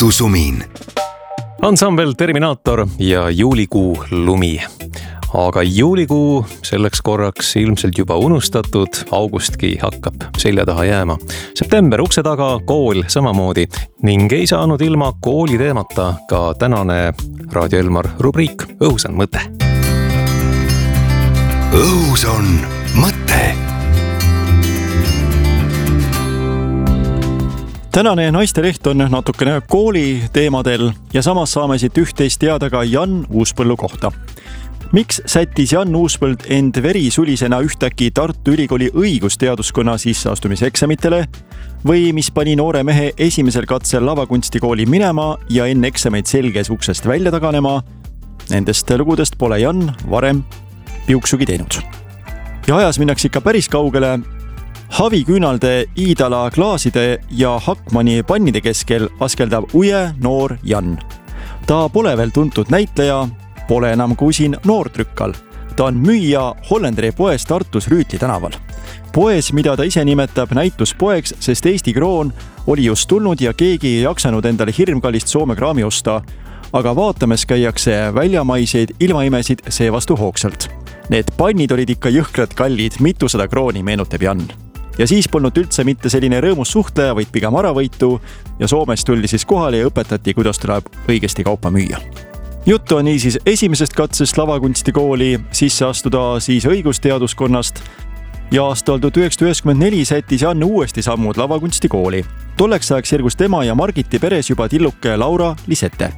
õhtusumin. Ansambel Terminaator ja juulikuu lumi. Aga juulikuu selleks korraks ilmselt juba unustatud, augustki hakkab selja taha jääma. September ukse taga, kool samamoodi ning ei saanud ilma kooli teemata ka tänane Raadio Elmar rubriik Õhus on mõte. Õhus on mõte. Tänane naisteleht on natukene kooli teemadel ja samas saame siit üht-teist teada ka Jan Uuspõllu kohta. Miks sättis Jan Uuspõld end verisulisena ühtäkki Tartu Ülikooli õigusteaduskonna sisseastumiseksamitele või mis pani noore mehe esimesel katsel lavakunstikooli minema ja enne eksameid selges uksest välja taganema? Nendest lugudest pole Jan varem piuksugi teinud. Ja ajas minnakse ikka päris kaugele. Haviküünalde, Iidala klaaside ja Hackmani pannide keskel askeldab uje noor Jan. Ta pole veel tuntud näitleja, pole enam kui siin noortrükkal. Ta on müüja Hollanderi poes Tartus Rüütli tänaval. Poes, mida ta ise nimetab näituspoeks, sest Eesti kroon oli just tulnud ja keegi ei jaksanud endale hirmkallist Soome kraami osta. Aga vaatames käiakse väljamaiseid ilmaimesid seevastu hoogsalt. Need pannid olid ikka jõhkrad kallid, 200 krooni meenutab Jan. Ja siis polnud üldse mitte selline rõõmus suhtleja, vaid pigem aravõitu ja Soomes tuldi siis kohale ja õpetati, kuidas tuleb õigesti kaupa müüa. Juttu on niisiis esimesest katsest lavakunstikooli sisse astuda siis õigusteaduskonnast ja aastal 1994 sättis Jan uuesti sammud lavakunstikooli. Tolleks ajaks järgus tema ja Margiti peres juba tilluke Laura Lisette.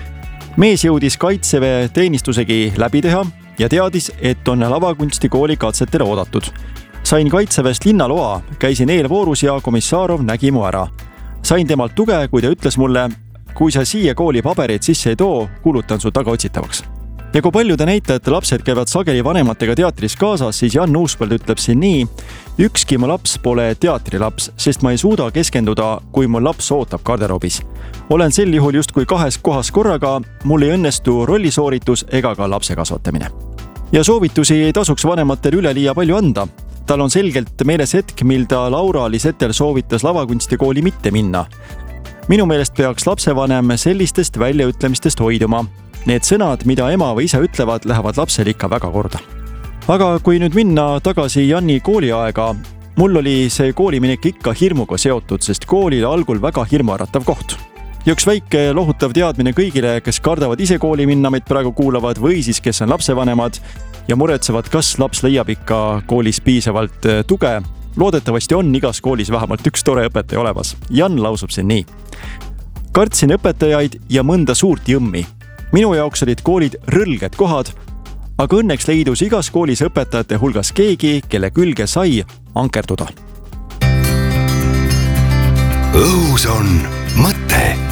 Mees jõudis kaitseväe teenistusegi läbi teha ja teadis, et on lavakunstikooli katsetele oodatud. Sain kaitseväest linnaloa, käisin eelvoorus ja komissarov nägi mu ära. Sain temalt tuge, kui ta ütles mulle, kui sa siia kooli pabereid sisse ei too, kuulutan su tagaotsitavaks. Ja kui paljude näitajate lapsed käivad sageli vanematega teatris kaasas, siis Jan Uuspõld ütleb siin nii: ükski mu laps pole teatrilaps, sest ma ei suuda keskenduda, kui mu laps ootab garderoobis. Olen sel juhul justkui 2 kohas korraga, mul ei õnnestu rollisooritus ega ka lapse kasvatamine. Ja soovitusi ei tasuks vanematel üleliia palju anda. Tal on selgelt meeles hetk, mil ta Laura Lisetel soovitas lavakunstikooli mitte minna. Minu meelest peaks lapsevanem sellistest väljaütlemistest hoiduma. Need sõnad, mida ema või isa ütlevad, lähevad lapsel ikka väga korda. Aga kui nüüd minna tagasi Janni kooliaega, mul oli see kooliminek ikka hirmuga seotud, sest koolil algul väga hirmuäratav koht. Ja üks väike lohutav teadmine kõigile, kes kardavad ise kooli minna, meid praegu kuulavad või siis kes on lapsevanemad ja muretsevad, kas laps leiab ikka koolis piisavalt tuge. Loodetavasti on igas koolis vähemalt üks tore õpetaja olemas. Jan lausub siin nii: kartsin õpetajaid ja mõnda suurt jõmmi. Minu jaoks olid koolid rõlged kohad, aga õnneks leidus igas koolis õpetajate hulgas keegi, kelle külge sai ankerduda. Õhus on mõte.